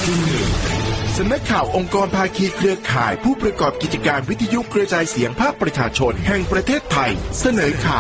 ที่หนึ่งสำนักข่าวองค์กรภาคีเครือข่ายผู้ประกอบกิจการวิทยุกระจายเสียงภาคประชาชนแห่งประเทศไทยเสนอข่า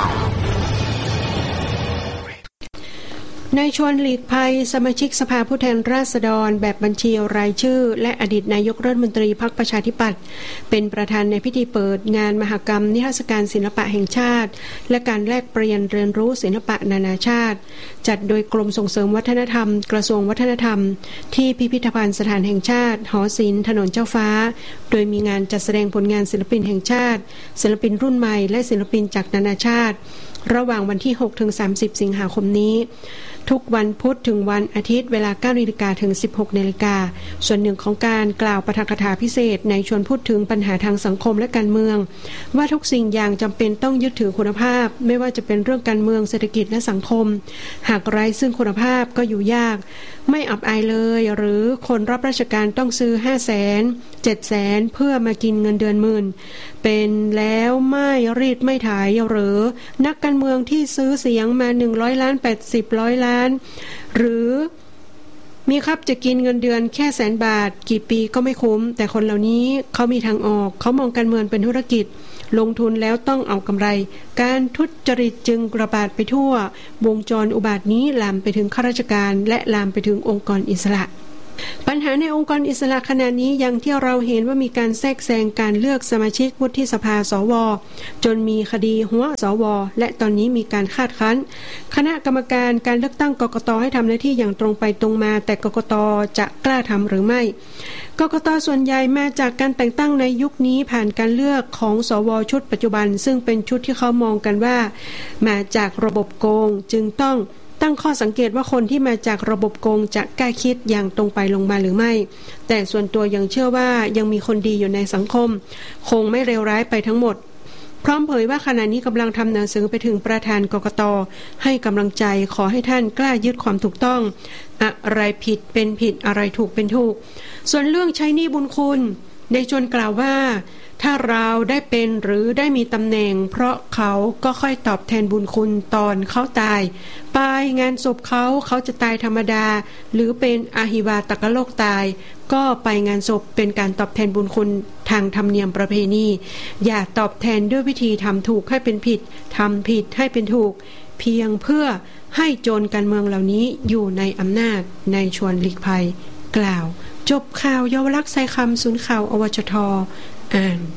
วนายชวนหลีกภัยสมาชิกสภาผู้แทนราษฎรแบบบัญชีรายชื่อและอดีตนายกรัฐมนตรีพรรคประชาธิปัตย์เป็นประธานในพิธีเปิดงานมหกรรมนิทรรศการศิลปะแห่งชาติและการแลกเปลี่ยนเรียนรู้ศิลปะนานาชาติจัดโดยกรมส่งเสริมวัฒนธรรมกระทรวงวัฒนธรรมที่พิพิธภัณฑ์สถานแห่งชาติหอศิลป์ถนนเจ้าฟ้าโดยมีงานจัดแสดงผลงานศิลปินแห่งชาติศิลปินรุ่นใหม่และศิลปินจากนานาชาติระหว่างวันที่ 6-30 สิงหาคมนี้ทุกวันพุธถึงวันอาทิตย์เวลา 9 นาฬิกาถึง 16 นาฬิกาส่วนหนึ่งของการกล่าวปาฐกถาพิเศษในชวนพูดถึงปัญหาทางสังคมและการเมืองว่าทุกสิ่งอย่างจำเป็นต้องยึดถือคุณภาพไม่ว่าจะเป็นเรื่องการเมืองเศรษฐกิจและสังคมหากไร้ซึ่งคุณภาพก็อยู่ยากไม่อับอายเลยหรือคนรับราชการต้องซื้อ 500,000 700,000 เพื่อมากินเงินเดือนหมื่นเป็นแล้วไม่รีดไม่ถ่ายหรือนักการเมืองที่ซื้อเสียงมา100 ล้าน80 100 ล้านหรือมีครับจะกินเงินเดือนแค่100,000 บาทกี่ปีก็ไม่คุ้มแต่คนเหล่านี้เขามีทางออกเขามองการเมืองเป็นธุรกิจลงทุนแล้วต้องเอากำไรการทุจริตจึงระบาดไปทั่ววงจรอุบาทนี้ลามไปถึงข้าราชการและลามไปถึงองค์กรอิสระปัญหาในองค์กรอิสระขณะนี้ยังที่เราเห็นว่ามีการแทรกแซงการเลือกสมาชิกวุฒิสภาสวจนมีคดีหัวสวและตอนนี้มีการคาดคั้นคณะกรรมการการเลือกตั้งกกต.ให้ทำหน้าที่อย่างตรงไปตรงมาแต่กกต.จะกล้าทำหรือไม่กกต.ส่วนใหญ่มาจากการแต่งตั้งในยุคนี้ผ่านการเลือกของสวชุดปัจจุบันซึ่งเป็นชุดที่เขามองกันว่ามาจากระบบโกงจึงต้องตั้งข้อสังเกตว่าคนที่มาจากระบบโกงจะกล้าคิดอย่างตรงไปลงมาหรือไม่แต่ส่วนตัวยังเชื่อว่ายังมีคนดีอยู่ในสังคมคงไม่เลวร้ายไปทั้งหมดพร้อมเผยว่าขณะนี้กำลังทำหนังสือไปถึงประธานกกต.ให้กำลังใจขอให้ท่านกล้ายึดความถูกต้องอะไรผิดเป็นผิดอะไรถูกเป็นถูกส่วนเรื่องใช้หนี้บุญคุณในชวนกล่าวว่าถ้าเราได้เป็นหรือได้มีตำแหน่งเพราะเขาก็ค่อยตอบแทนบุญคุณตอนเขาตายไปงานศพเขาจะตายธรรมดาหรือเป็นอาหิวาตกโลกตายก็ไปงานศพเป็นการตอบแทนบุญคุณทางธรรมเนียมประเพณีอย่าตอบแทนด้วยวิธีทำถูกให้เป็นผิดทำผิดให้เป็นถูกเพียงเพื่อให้โจรการเมืองเหล่านี้อยู่ในอำนาจในชวนหลีกภัยกล่าวจบข่าวเยาวลักษณ์ไซคำศูนย์ข่าวอวชท.อ่าน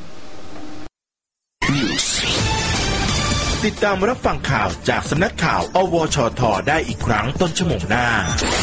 ติดตามรับฟังข่าวจากสำนักข่าวอวชท.ได้อีกครั้งต้นชั่วโมงหน้า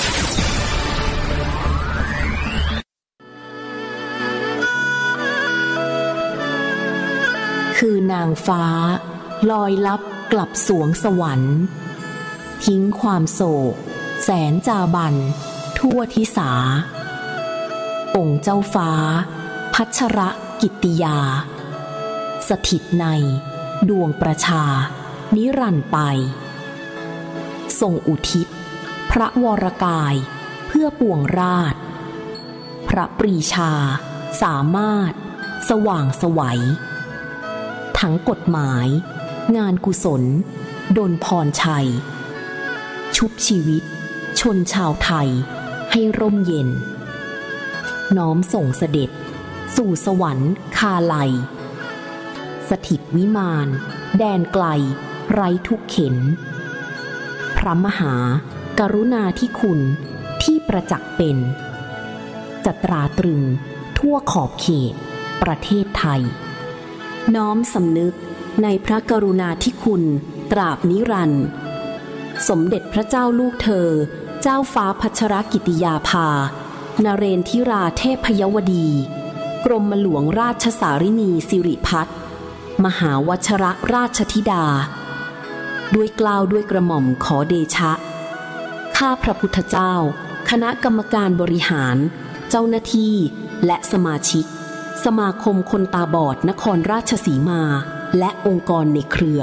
คือนางฟ้าลอยลับกลับสวงสวรรค์ทิ้งความโศกแสนจาบันทั่วทิสาองค์เจ้าฟ้าพัชรกิตติยาสถิตในดวงประชานิรันดร์ไปทรงอุทิศพระวรกายเพื่อปวงราชพระปรีชาสามารถสว่างไสวทั้งกฎหมายงานกุศลดลพรชัยชุบชีวิตชนชาวไทยให้ร่มเย็นน้อมส่งเสด็จสู่สวรรค์คาไลสถิตวิมานแดนไกลไร้ทุกเข็ญพระมหากรุณาธิคุณที่ประจักษ์เป็นจะตราตรึงทั่วขอบเขตประเทศไทยน้อมสำนึกในพระกรุณาธิคุณตราบนิรันดร์สมเด็จพระเจ้าลูกเธอเจ้าฟ้าพัชรกิติยาภานเรนทิราเทพยวดีกรมหลวงราชสารินีสิริพัฒน์มหาวชรราชธิดาด้วยเกล้าด้วยกระหม่อมขอเดชะข้าพระพุทธเจ้าคณะกรรมการบริหารเจ้าหน้าที่และสมาชิกสมาคมคนตาบอดนครราชสีมาและองค์กรในเครือ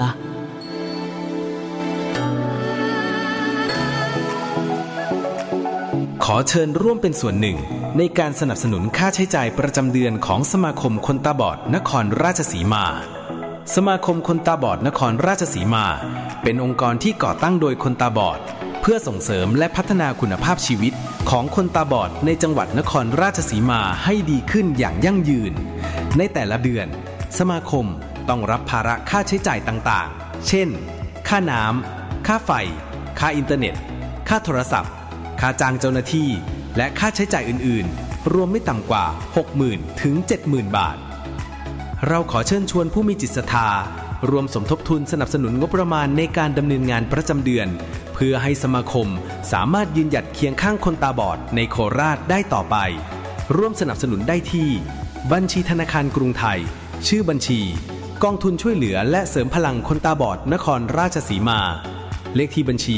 ขอเชิญร่วมเป็นส่วนหนึ่งในการสนับสนุนค่าใช้จ่ายประจำเดือนของสมาคมคนตาบอดนครราชสีมาสมาคมคนตาบอดนครราชสีมาเป็นองค์กรที่ก่อตั้งโดยคนตาบอดเพื่อส่งเสริมและพัฒนาคุณภาพชีวิตของคนตาบอดในจังหวัดนครราชสีมาให้ดีขึ้นอย่างยั่งยืนในแต่ละเดือนสมาคมต้องรับภาระค่าใช้จ่ายต่างๆเช่นค่าน้ำค่าไฟค่าอินเทอร์เน็ตค่าโทรศัพท์ค่าจ้างเจ้าหน้าที่และค่าใช้จ่ายอื่นๆรวมไม่ต่ำกว่า 60,000 ถึง 70,000 บาทเราขอเชิญชวนผู้มีจิตศรัทธารวมสมทบทุนสนับสนุนงบประมาณในการดำเนินงานประจำเดือนเพื่อให้สมาคมสามารถยืนหยัดเคียงข้างคนตาบอดในโคราชได้ต่อไปร่วมสนับสนุนได้ที่บัญชีธนาคารกรุงไทยชื่อบัญชีกองทุนช่วยเหลือและเสริมพลังคนตาบอดนครราชสีมาเลขที่บัญชี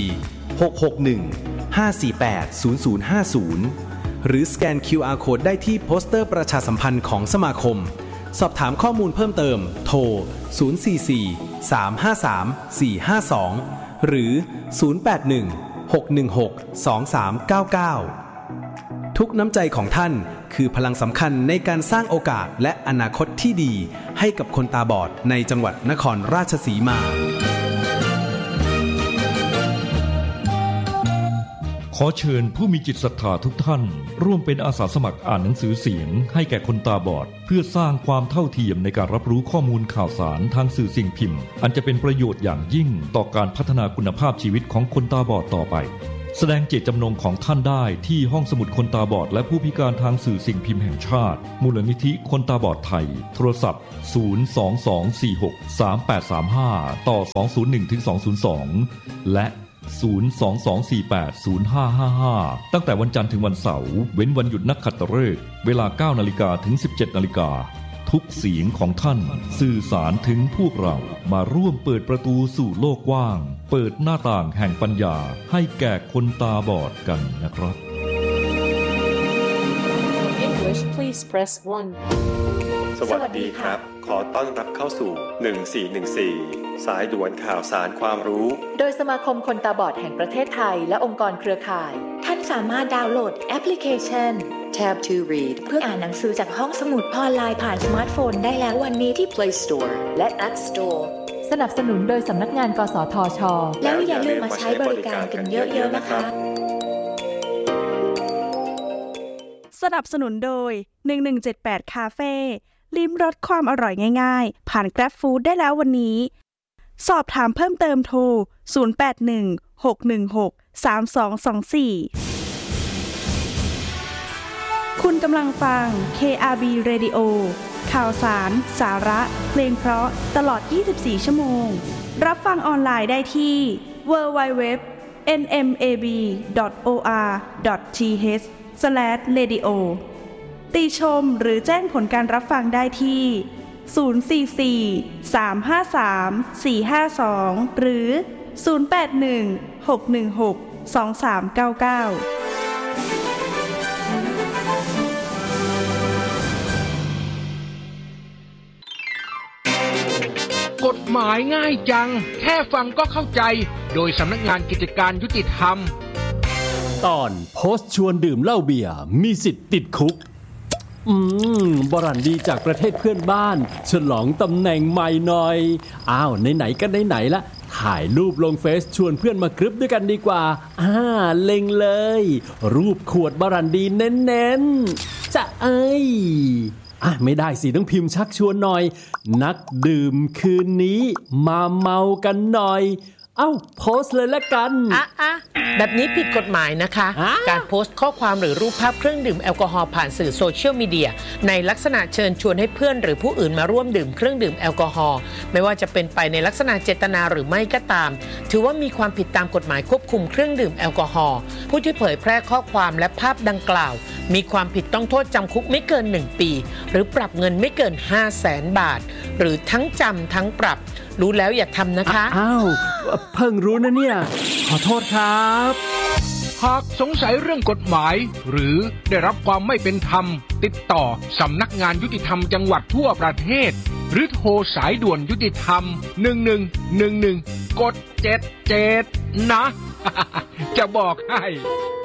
661-548-0050หรือสแกน QR Code ได้ที่โปสเตอร์ประชาสัมพันธ์ของสมาคมสอบถามข้อมูลเพิ่มเติมโทร044-353-452หรือ081-616-2399ทุกน้ำใจของท่านคือพลังสำคัญในการสร้างโอกาสและอนาคตที่ดีให้กับคนตาบอดในจังหวัดนครราชสีมาขอเชิญผู้มีจิตศรัทธาทุกท่านร่วมเป็นอาสาสมัครอ่านหนังสือเสียงให้แก่คนตาบอดเพื่อสร้างความเท่าเทียมในการรับรู้ข้อมูลข่าวสารทางสื่อสิ่งพิมพ์อันจะเป็นประโยชน์อย่างยิ่งต่อการพัฒนาคุณภาพชีวิตของคนตาบอดต่อไปแสดงเจตจำนงของท่านได้ที่ห้องสมุดคนตาบอดและผู้พิการทางสื่อสิ่งพิมพ์แห่งชาติมูลนิธิคนตาบอดไทยโทรศัพท์022463835ต่อ201-202และ022480555ตั้งแต่วันจันทร์ถึงวันเสาร์เว้นวันหยุดนักขัตฤกษ์เวลา 9:00 นถึง 17:00 นทุกเสียงของท่านสื่อสารถึงพวกเรามาร่วมเปิดประตูสู่โลกกว้างเปิดหน้าต่างแห่งปัญญาให้แก่คนตาบอดกันนะครับ English please press 1 สวัสดีครับขอต้อนรับเข้าสู่1414สายด่วนข่าวสารความรู้โดยสมาคมคนตาบอดแห่งประเทศไทยและองค์กรเครือข่ายท่านสามารถดาวน์โหลดแอปพลิเคชัน Tab to Read เพื่ออ่านหนังสือจากห้องสมุดออนไลน์ผ่านสมาร์ทโฟนได้แล้ววันนี้ที่ Play Store และ App Store สนับสนุนโดยสำนักงานกสทช. แล้วอย่าลืมมาใช้บริการกันเยอะๆนะคะสนับสนุนโดย1178คาเฟ่ลิ้มรสความอร่อยง่ายๆผ่าน Grab Food ได้แล้ววันนี้สอบถามเพิ่มเติมโทร0816163224คุณกำลังฟัง KRB Radio ข่าวสารสาระเพลงเพราะตลอด24ชั่วโมงรับฟังออนไลน์ได้ที่ www.nmab.or.th/radio ติชมหรือแจ้งผลการรับฟังได้ที่044-353-452หรือ081-616-2399 กฎหมายง่ายจังแค่ฟังก็เข้าใจโดยสำนักงานกิจการยุติธรรมตอนโพสต์ชวนดื่มเหล้าเบียร์มีสิทธิ์ติดคุกบรันดีจากประเทศเพื่อนบ้านฉลองตำแหน่งใหม่หน่อยไหนๆก็ไหนๆละถ่ายรูปลงเฟซชวนเพื่อนมากรึ๊บด้วยกันดีกว่าเล็งเลยรูปขวดบรันดีเน้นๆจะไม่ได้สิต้องพิมพ์ชักชวนหน่อยนักดื่มคืนนี้มาเมากันหน่อยโพสต์เลยละกันแบบนี้ผิดกฎหมายนะคะการโพสต์ข้อความหรือรูปภาพเครื่องดื่มแอลกอฮอล์ผ่านสื่อโซเชียลมีเดียในลักษณะเชิญชวนให้เพื่อนหรือผู้อื่นมาร่วมดื่มเครื่องดื่มแอลกอฮอล์ไม่ว่าจะเป็นไปในลักษณะเจตนาหรือไม่ก็ตามถือว่ามีความผิดตามกฎหมายควบคุมเครื่องดื่มแอลกอฮอล์ผู้ที่เผยแพร่ข้อความและภาพดังกล่าวมีความผิดต้องโทษจำคุกไม่เกิน1ปีหรือปรับเงินไม่เกิน 500,000 บาทหรือทั้งจำทั้งปรับรู้แล้วอย่าทำนะคะเพิ่งรู้นะเนี่ยขอโทษครับหากสงสัยเรื่องกฎหมายหรือได้รับความไม่เป็นธรรมติดต่อสำนักงานยุติธรรมจังหวัดทั่วประเทศหรือโทรสายด่วนยุติธรรม1111กด77นะ จะบอกให้